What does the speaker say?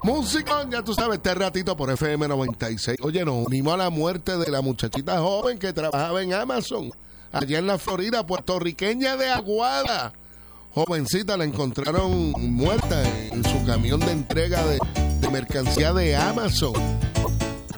Música, ya tú sabes, este ratito por FM 96. Oye, nos unimos a la muerte de la muchachita joven que trabajaba en Amazon, allá en la Florida, puertorriqueña de Aguada. Jovencita, la encontraron muerta en su camión de entrega de mercancía de Amazon.